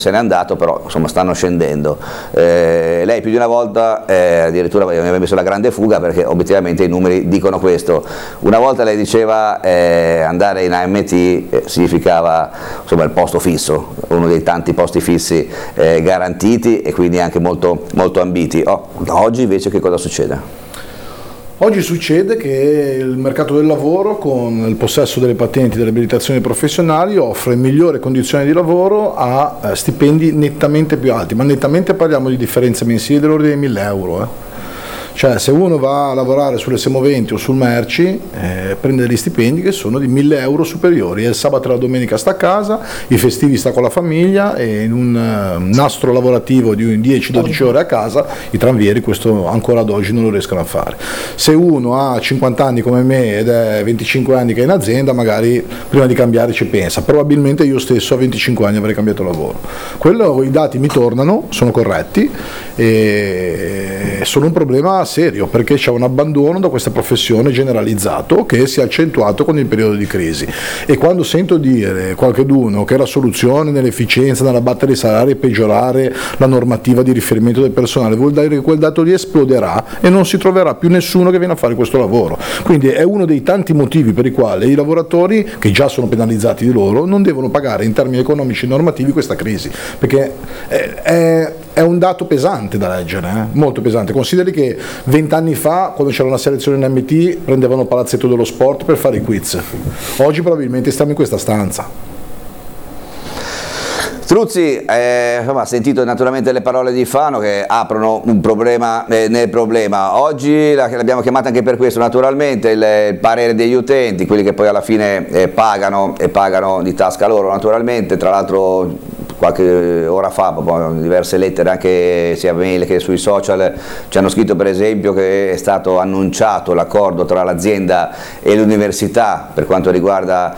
se n'è andato, però insomma stanno scendendo. Lei più di una volta addirittura mi aveva messo la grande fuga, perché obiettivamente i numeri dicono questo. Una volta lei diceva andare in AMT significava insomma il posto fisso, uno dei tanti posti fissi garantiti e quindi anche molto, molto ambiti. Oggi invece che cosa succede? Oggi succede che il mercato del lavoro, con il possesso delle patenti delle abilitazioni professionali, offre migliori condizioni di lavoro a stipendi nettamente più alti, ma nettamente parliamo di differenze mensili dell'ordine di 1.000 euro. Cioè, se uno va a lavorare sulle semoventi o sul merci, prende degli stipendi che sono di 1.000 euro superiori, e il sabato e la domenica sta a casa, i festivi sta con la famiglia, e in un nastro lavorativo di 10-12 ore a casa i tranvieri questo ancora ad oggi non lo riescono a fare. Se uno ha 50 anni come me ed è 25 anni che è in azienda, magari prima di cambiare ci pensa. Probabilmente io stesso a 25 anni avrei cambiato lavoro. I dati mi tornano, sono corretti, e sono un problema serio, perché c'è un abbandono da questa professione generalizzato che si è accentuato con il periodo di crisi. E quando sento dire qualcheduno che la soluzione nell'efficienza, nell'abbattere i salari, è peggiorare la normativa di riferimento del personale, vuol dire che quel dato lì esploderà e non si troverà più nessuno che viene a fare questo lavoro. Quindi è uno dei tanti motivi per i quali i lavoratori, che già sono penalizzati di loro, non devono pagare in termini economici e normativi questa crisi, perché è un dato pesante da leggere, molto pesante. Consideri che 20 anni fa, quando c'era una selezione in MT, prendevano Palazzetto dello Sport per fare i quiz. Oggi probabilmente stiamo in questa stanza. Struzzi, ha sentito naturalmente le parole di Fano che aprono un problema nel problema. Oggi l'abbiamo chiamata anche per questo, naturalmente, il parere degli utenti, quelli che poi alla fine pagano di tasca loro, naturalmente. Tra l'altro qualche ora fa, diverse lettere anche sia mail che sui social ci hanno scritto, per esempio, che è stato annunciato l'accordo tra l'azienda e l'università per quanto riguarda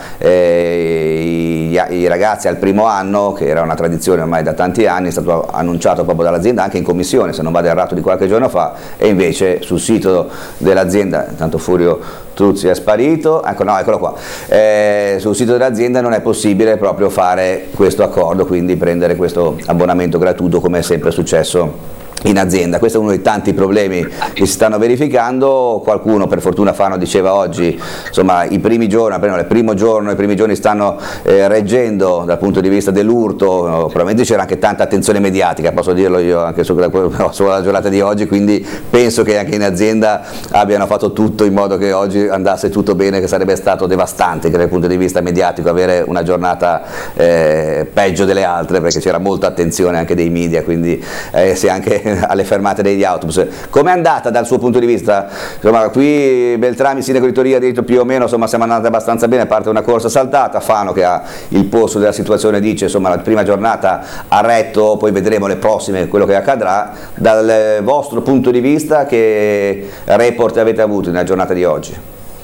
i ragazzi al primo anno, che era una tradizione ormai da tanti anni. È stato annunciato proprio dall'azienda anche in commissione, se non vado errato, di qualche giorno fa, e invece sul sito dell'azienda, intanto Furio Struzzi è sparito, eccolo qua, sul sito dell'azienda non è possibile proprio fare questo accordo, quindi prendere questo abbonamento gratuito come è sempre successo in azienda. Questo è uno dei tanti problemi che si stanno verificando. Qualcuno, per fortuna Fano diceva oggi, insomma i primi giorni stanno reggendo dal punto di vista dell'urto. Probabilmente c'era anche tanta attenzione mediatica, posso dirlo io anche sulla giornata di oggi, quindi penso che anche in azienda abbiano fatto tutto in modo che oggi andasse tutto bene, che sarebbe stato devastante che dal punto di vista mediatico avere una giornata peggio delle altre, perché c'era molta attenzione anche dei media, quindi se anche alle fermate degli autobus. Com'è andata dal suo punto di vista? Insomma, qui Beltrami, sindaco di Torino, ha detto più o meno, insomma, siamo andati abbastanza bene, a parte una corsa saltata. Fano, che ha il polso della situazione, dice insomma la prima giornata ha retto, poi vedremo le prossime quello che accadrà. Dal vostro punto di vista, che report avete avuto nella giornata di oggi?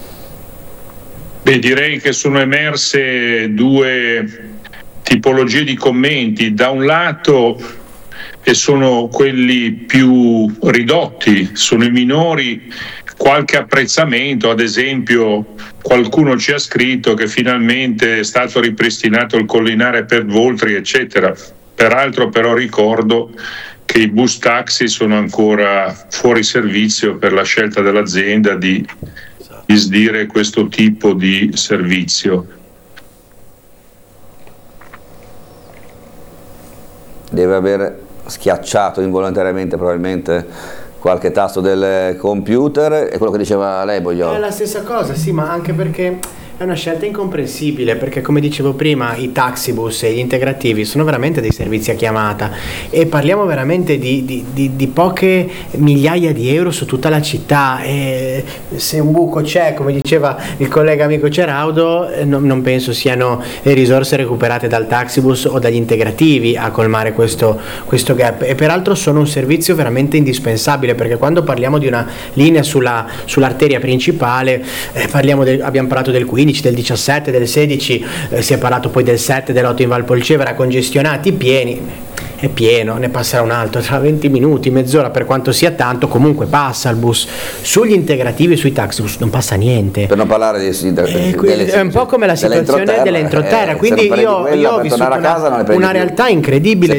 Direi che sono emerse due tipologie di commenti. Da un lato, e sono quelli più ridotti, sono i minori, qualche apprezzamento. Ad esempio, qualcuno ci ha scritto che finalmente è stato ripristinato il collinare per Voltri, eccetera. Peraltro però ricordo che i bus taxi sono ancora fuori servizio per la scelta dell'azienda di disdire questo tipo di servizio. Deve aver schiacciato involontariamente probabilmente qualche tasto del computer. È quello che diceva lei, Bogliolo? È la stessa cosa, sì, ma anche perché è una scelta incomprensibile, perché come dicevo prima i taxibus e gli integrativi sono veramente dei servizi a chiamata, e parliamo veramente di poche migliaia di euro su tutta la città, e se un buco c'è, come diceva il collega amico Ceraudo, non penso siano le risorse recuperate dal taxibus o dagli integrativi a colmare questo gap. E peraltro sono un servizio veramente indispensabile, perché quando parliamo di una linea sull'arteria principale, abbiamo parlato del 15, del 17, del 16, si è parlato poi del 7, dell'8 in Valpolcevera, congestionati, pieni. è pieno, ne passerà un altro tra 20 minuti, mezz'ora, per quanto sia tanto, comunque passa il bus. Sugli integrativi, sui taxibus non passa niente. Per non parlare è un po' come la situazione dell'entroterra, quindi io ho vissuto una realtà incredibile